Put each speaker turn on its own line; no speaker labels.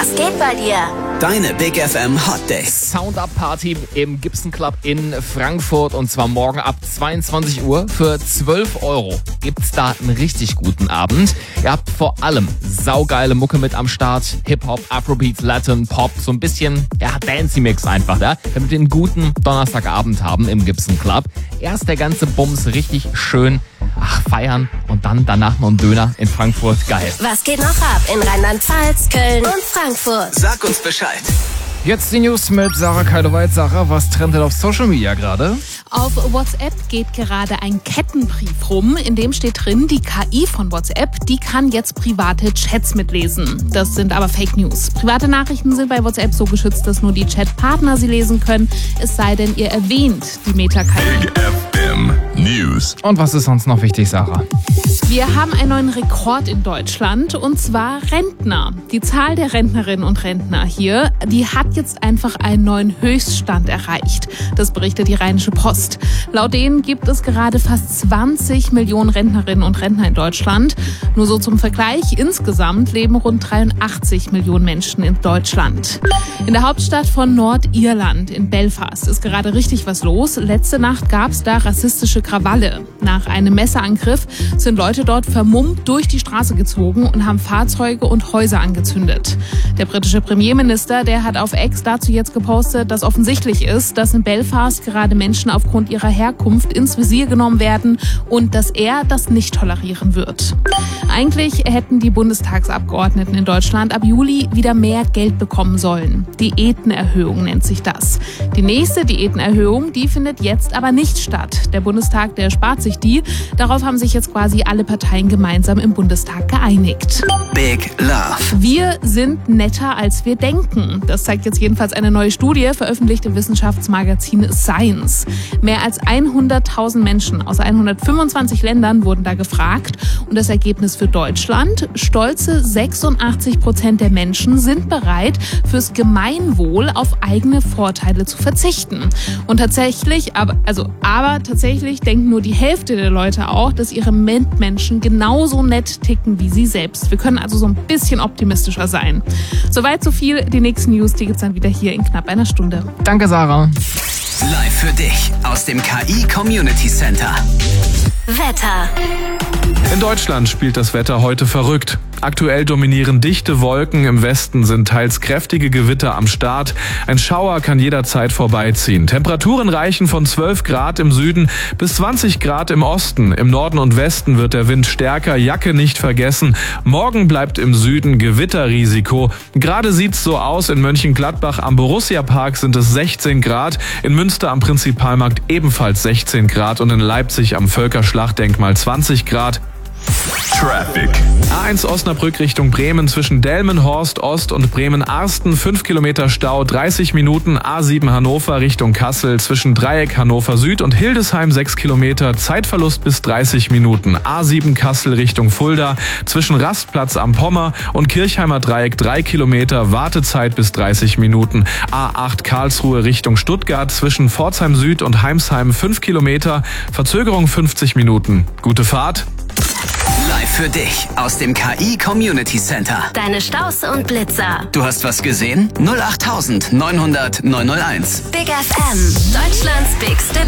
Was geht bei dir?
Deine Big FM Hot Days.
Sound-Up-Party im Gibson Club in Frankfurt und zwar morgen ab 22 Uhr. Für 12 € gibt's da einen richtig guten Abend. Ihr habt vor allem saugeile Mucke mit am Start. Hip-Hop, Afrobeats, Latin, Pop, so ein bisschen, Dancey-Mix einfach da. Damit wir einen guten Donnerstagabend haben im Gibson Club. Erst der ganze Bums richtig schön feiern und dann danach noch ein Döner in Frankfurt. Geil.
Was geht noch ab in Rheinland-Pfalz, Köln und Frankfurt?
Sag uns Bescheid.
Jetzt die News mit Sarah Keiloweit. Sarah, was trendet auf Social Media gerade?
Auf WhatsApp geht gerade ein Kettenbrief rum, in dem steht drin, die KI von WhatsApp, die kann jetzt private Chats mitlesen. Das sind aber Fake News. Private Nachrichten sind bei WhatsApp so geschützt, dass nur die Chatpartner sie lesen können, es sei denn, ihr erwähnt die Meta-KI.
Big FM News.
Und was ist sonst noch wichtig, Sarah?
Wir haben einen neuen Rekord in Deutschland, und zwar Rentner. Die Zahl der Rentnerinnen und Rentner hier, die hat jetzt einfach einen neuen Höchststand erreicht. Das berichtet die Rheinische Post. Laut denen gibt es gerade fast 20 Millionen Rentnerinnen und Rentner in Deutschland. Nur so zum Vergleich, insgesamt leben rund 83 Millionen Menschen in Deutschland. In der Hauptstadt von Nordirland, in Belfast, ist gerade richtig was los. Letzte Nacht gab es da rassistische Krawalle. Nach einem Messerangriff sind Leute dort vermummt durch die Straße gezogen und haben Fahrzeuge und Häuser angezündet. Der britische Premierminister, der hat auf X dazu jetzt gepostet, dass offensichtlich ist, dass in Belfast gerade Menschen aufgrund ihrer Herkunft ins Visier genommen werden und dass er das nicht tolerieren wird. Eigentlich hätten die Bundestagsabgeordneten in Deutschland ab Juli wieder mehr Geld bekommen sollen. Diätenerhöhung nennt sich das. Die nächste Diätenerhöhung, die findet jetzt aber nicht statt. Der Bundestag, der spart sich die. Darauf haben sich jetzt quasi alle Parteien gemeinsam im Bundestag geeinigt.
Big Love.
Wir sind netter, als wir denken. Das zeigt jetzt jedenfalls eine neue Studie, veröffentlicht im Wissenschaftsmagazin Science. Mehr als 100.000 Menschen aus 125 Ländern wurden da gefragt. Und das Ergebnis für Deutschland: stolze 86% der Menschen sind bereit, fürs Gemeinwohl auf eigene Vorteile zu verzichten. Und tatsächlich, aber tatsächlich denken nur die Hälfte der Leute auch, dass ihre Mitmenschen genauso nett ticken wie sie selbst. Wir können also so ein bisschen optimistischer sein. Soweit so viel. Die nächsten News, die gibt's dann wieder hier in knapp einer Stunde.
Danke, Sarah.
Live für dich aus dem KI Community Center.
Wetter.
In Deutschland spielt das Wetter heute verrückt. Aktuell dominieren dichte Wolken, im Westen sind teils kräftige Gewitter am Start. Ein Schauer kann jederzeit vorbeiziehen. Temperaturen reichen von 12 Grad im Süden bis 20 Grad im Osten. Im Norden und Westen wird der Wind stärker, Jacke nicht vergessen. Morgen bleibt im Süden Gewitterrisiko. Gerade sieht's so aus, in Mönchengladbach am Borussia-Park sind es 16 Grad, in Münster am Prinzipalmarkt ebenfalls 16 Grad und in Leipzig am Völkerschlachtdenkmal 20 Grad.
Traffic.
A1 Osnabrück Richtung Bremen zwischen Delmenhorst Ost und Bremen-Arsten 5 Kilometer Stau, 30 Minuten. A7 Hannover Richtung Kassel zwischen Dreieck Hannover Süd und Hildesheim 6 Kilometer, Zeitverlust bis 30 Minuten. A7 Kassel Richtung Fulda zwischen Rastplatz am Pommer und Kirchheimer Dreieck 3 Kilometer, Wartezeit bis 30 Minuten. A8 Karlsruhe Richtung Stuttgart zwischen Pforzheim Süd und Heimsheim 5 Kilometer, Verzögerung 50 Minuten. Gute Fahrt.
Live für dich aus dem KI Community Center.
Deine Staus und Blitzer.
Du hast was gesehen? 08900 901.
Big FM. Deutschlands bigste